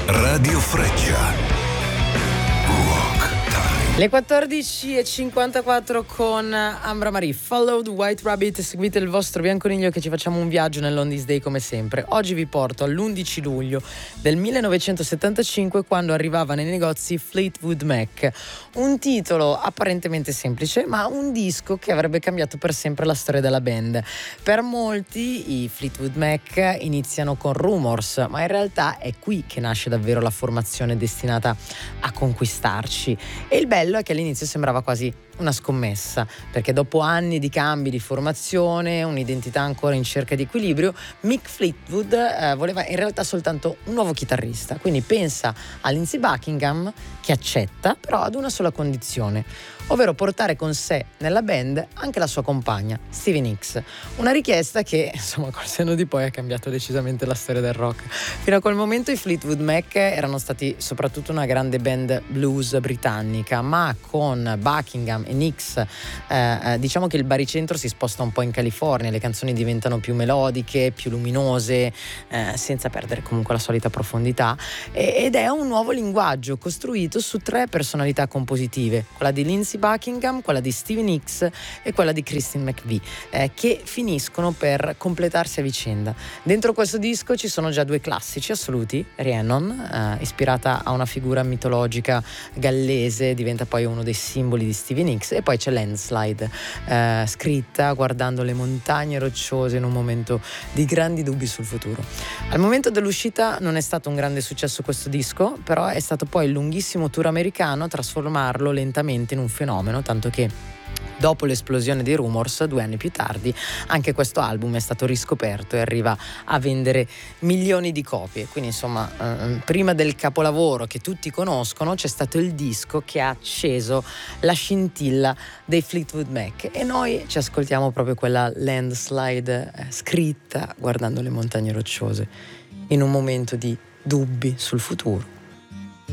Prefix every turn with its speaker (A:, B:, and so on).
A: Radio Freccia.
B: Le 14:54 con Ambra Marie. Followed White Rabbit, seguite il vostro bianconiglio che ci facciamo un viaggio nell'Oldies Day come sempre. Oggi vi porto all'11 luglio del 1975, quando arrivava nei negozi Fleetwood Mac. Un titolo apparentemente semplice, ma un disco che avrebbe cambiato per sempre la storia della band. Per molti i Fleetwood Mac iniziano con Rumors, ma in realtà è qui che nasce davvero la formazione destinata a conquistarci. E il bello è che all'inizio sembrava quasi una scommessa, perché dopo anni di cambi di formazione, un'identità ancora in cerca di equilibrio, Mick Fleetwood voleva in realtà soltanto un nuovo chitarrista. Quindi pensa a Lindsey Buckingham, che accetta, però ad una sola condizione, ovvero portare con sé nella band anche la sua compagna, Stevie Nicks. Una richiesta che, insomma, col senno di poi ha cambiato decisamente la storia del rock. Fino a quel momento i Fleetwood Mac erano stati soprattutto una grande band blues britannica, ma con Buckingham e Nicks diciamo che il baricentro si sposta un po' in California, le canzoni diventano più melodiche, più luminose, senza perdere comunque la solita profondità, ed è un nuovo linguaggio costruito su 3 personalità compositive, quella di Lindsey Buckingham, quella di Stevie Nicks e quella di Christine McVie, che finiscono per completarsi a vicenda. Dentro questo disco ci sono già 2 classici assoluti. Rhiannon, ispirata a una figura mitologica gallese, diventa poi uno dei simboli di Stevie Nicks, e poi c'è Landslide, scritta guardando le montagne rocciose in un momento di grandi dubbi sul futuro. Al momento dell'uscita non è stato un grande successo questo disco, però è stato poi il lunghissimo tour americano a trasformarlo lentamente in un fenomeno, tanto che dopo l'esplosione dei Rumors, 2 anni più tardi, anche questo album è stato riscoperto e arriva a vendere milioni di copie. Quindi insomma, prima del capolavoro che tutti conoscono, c'è stato il disco che ha acceso la scintilla dei Fleetwood Mac, e noi ci ascoltiamo proprio quella Landslide, scritta guardando le montagne rocciose in un momento di dubbi sul futuro.